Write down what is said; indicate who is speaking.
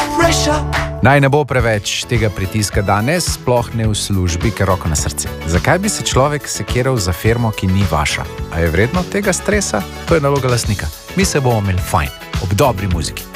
Speaker 1: Naj ne bo preveč tega pritiska danes, sploh ne v službi, ker roko na srce. Zakaj bi se človek sekiral za firmo, ki ni vaša? A je vredno tega stresa? To je naloga lastnika. Mi se bomo imeli fajn, ob dobri muziki.